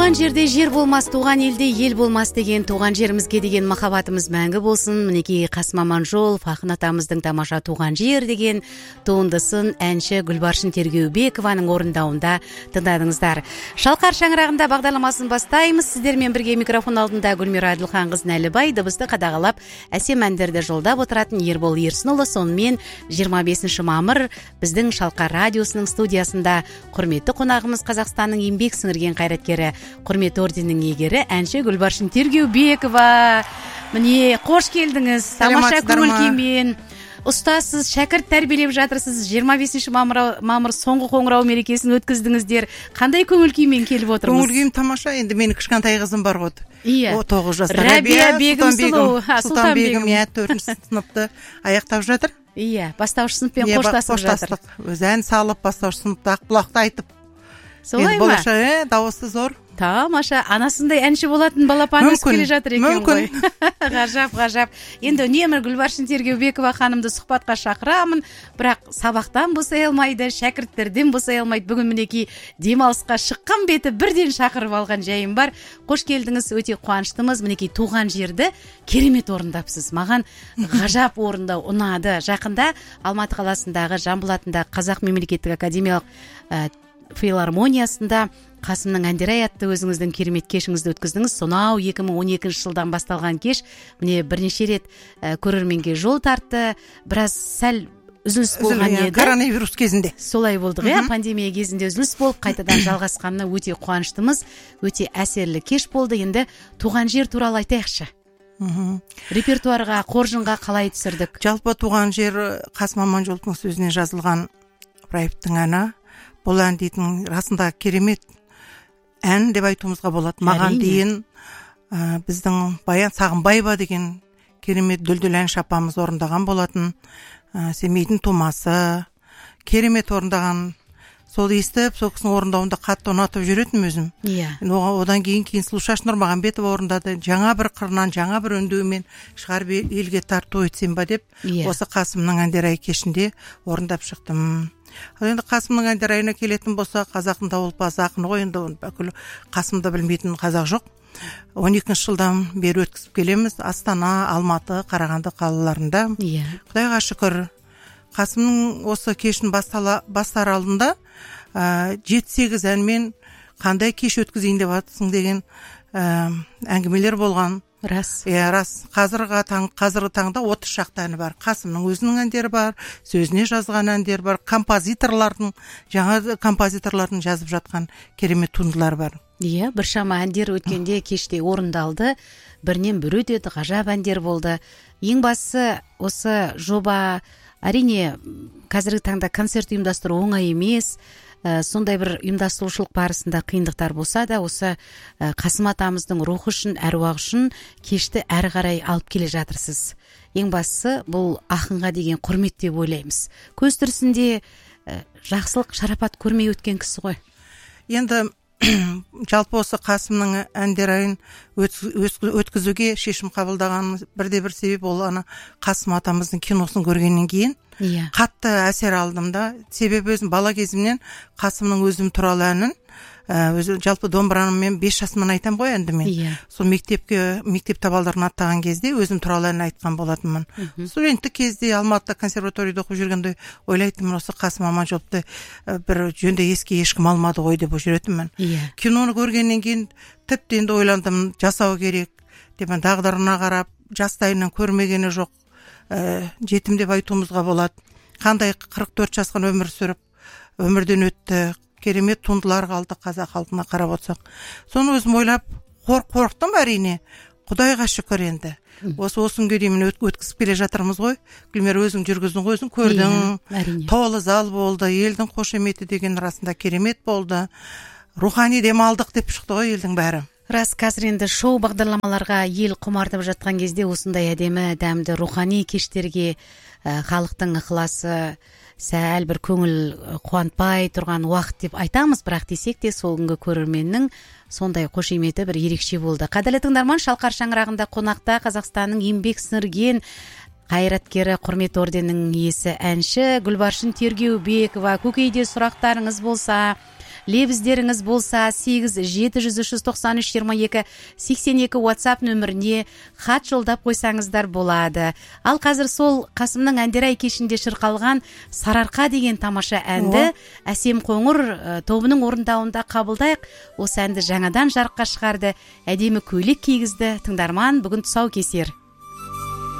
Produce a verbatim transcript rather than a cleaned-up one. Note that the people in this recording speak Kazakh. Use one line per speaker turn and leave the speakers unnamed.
Туған жерде жер болмас, туған елде ел болмас деген, туған жерімізге деген махаббатымыз мәңгі болсын. Мінекей Қасым Аманжолов, ақын атамыздың тамаша туған жер деген туындысын әнші Гүлбаршын Тергеубекованың орындауында тыңдадыңыздар. Шалқар шаңырағында бағдарламасын бастаймыз. Сіздермен бірге микрофон алдында Гүлмира Әділханқызы Нәлібай, дыбысты қадағалап әсем әндерді жолдап отыратын Ербол Ерсінұлы. Сонымен жиырма бесінші мамыр біздің Шалқар радиосының студиясында құрметті қонағымыз Қазақстанның еңбек сіңірген қайраткері, құрмет орденінің иегері әнші Гүлбаршын Тергеубекова. Міне, қош келдіңіз. Тамаша көңіл күймен ұстазсыз, шәкірт тәрбиелеп жатырсыз. жиырма бесінші мамыр соңғы қоңырау мерекесін өткіздіңіздер. Қандай көңіл күймен келіп отырмыз?
Көңіл күйім тамаша. Енді менің кішкентай қызым бар ғой.
Иә.
О, тоғыз жаста.
Рәбия Бегім Сұлу.
Сұлтан Бегім, иә, төртінші сыныпты аяқтап жатыр.
Иә, бастауыш сыныппен қоштасып жатыр.
Өз ән салып, бастауыш сыныпта Ақбұлақты айтып.
Солай ма?
Болашағы дауысы зор.
Тамаша, анасындай әнші болатын балапан өсіп келе жатыр екен ғой. Ғажап, ғажап. Енді үнемі Гүлбаршын Тергеубекова ханымды сұхбатқа шақырамын, бірақ сабақтан босай алмайды, шәкірттерден босай алмайды. Бүгін мінекей демалысқа шыққан беті бірден шақырып алған жайым бар. Қош келдіңіз, өте қуаныштымыз. Мінекей туған жерді керемет орындапсыз. Маған ғажап орындау ұнады. Жақында Алматы қаласындағы Жамбыл атындағы Қазақ мемлекеттік академиялық филармониясында Қасымның әндері атты өзіңіздің керемет кешіңізді өткіздіңіз. Сонау екі мың он екінші жылдан басталған кеш міне бірнеше рет көрерменге жол тартты. Біраз сәл үзіліс болған еді.
Коронавирус кезінде.
Солай болды ғой, пандемия кезінде үзіліс болып, қайтадан жалғасқанына өте қуаныштымыз. Өте әсерлі кеш болды. Енді туған жер туралы айтайықшы. Репертуарға, қоржынға қалай түсірдік?
Жалпы туған жер Қасым Аманжоловтың сөзіне жазылған Раевтың әні. Бұл ән дейтін расында керемет ән деп айтуымызға болады. Маған дейін ә, біздің Баян Сағынбаева деген керемет дүлдүл әнші апамыз орындаған болатын. Ә, Семейдің тумасы керемет орындаған. Сол естіп, сол кісінің орындауында қатты ұнатып жүретін өзім.
Иә.
Одан кейін кейін Сұлушаш Нұрмағамбетова орындады. Жаңа бір қырынан, жаңа бір үндеумен шығарып елге тарту етсем ба деп, осы Қасымның әндер ай кешінде орындап шықтым. Ал енді Қасымның әндер айына келетін болса, қазақтың дауылпазы ақыны ғой, енді бүкіл Қасымды білмейтін қазақ жоқ. он екінші жылдан бері өткізіп келеміз. Астана, Алматы, Қарағанды қалаларында.
Иә.
Құдайға шүкір. Қасымның осы кешін бастала бастар алдында жеті сегіз әнмен қандай кеш өткізейін деп жатсың деген ә, әңгімелер болған.
Рас.
Иә, рас. Қазіргі таң, қазіргі таңда отыз шақты әні бар. Қасымның өзінің әндері бар, сөзіне жазған әндер бар, композиторлардың, жаңа композиторлардың жазып жатқан керемет туындылар бар.
Иә, біршама әндер өткенде кеште орындалды. Бірінен бір өтеді, ғажап әндер болды. Ең бастысы осы жоба, әрине қазіргі таңда концерт ұйымдастыру оңай емес. Сондай бір ұйымдастырушылық барысында қиындықтар болса да, осы Қасым атамыздың рухы үшін, әруағы үшін кешті әрі қарай алып келе жатырсыз. Ең бастысы бұл ақынға деген құрмет деп ойлаймыз. Көз тірісінде жақсылық, шарапат көрмей өткен кісі ғой.
Енді жалпы осы Қасымның әндер айын өткізуге шешім қабылдаған бірде бір себеп ол ана Қасым атамыздың киносын көргеннен кейін
Иә.
Қатты әсер алдым да. Себебі өзім бала кезімнен Қасымның өзім туралы әнін өзі жалпы домбырамен бес жасымнан айтам ғой әнді мен.
Иә.
Сол мектепке мектеп табалдырығын аттаған кезде өзім туралы ән айтқан болатынмын. Студенттік кезде Алматыда консерваторияда оқып жүргенде ойлайтынмын, осы Қасым Аманжоловты бір жөнді еске ешкім алмады ғой деп жүретінмін.
Иә.
Киноны көргеннен кейін тіпті енді ойландым, жасау керек деп, тағдырына қарап жастайынан көрмегені жоқ. Ә, жетім деп айтуымызға болады. Қандай қырық төрт жасқан өмір сүріп, өмірден өтті, керемет туындылар қалды қазақ халқына қарап отырсақ. Соны өзім ойлап, қор қорықтым әрине. Құдайға шүкір енді. Осы осынге дейін өткізіп келе жатырмыз ғой. Гүлмира, өзің жүргіздің ғой, өзің көрдің. Толы зал болды, елдің қошеметі деген расында керемет болды. Рухани демалдық деп шықты ғой елдің бәрі.
Рас, қазір енді шоу бағдарламаларға ел құмартып жатқан кезде осындай әдемі, дәмді рухани кештерге халықтың ықыласы сәл бір көңіл қуантпай тұрған уақыт деп айтамыз, бірақ десек те сол күнгі көрерменнің сондай қошеметі бір ерекше болды. Қадірлі тыңдарман, Шалқар шаңырағында қонақта Қазақстанның еңбек сіңірген қайраткері, құрмет орденінің иесі әнші Гүлбаршын Тергеубекова. Көкейде сұрақтарыңыз болса, лебіздеріңіз болса сегиз жети жүз үч жүз токсон үч жыйырма эки сексен эки WhatsApp нөміріне хат жолдап қойсаңыздар болады. Ал қазір сол Қасымның әндері кешінде шырқалған Сарыарқа деген тамаша әнді Әсем Қоңыр тобының орындауында қабылдайық. Осы әнді жаңадан жарыққа шығарды, әдемі көйлек кигізді. Тыңдарман, бүгін тұсау кесер.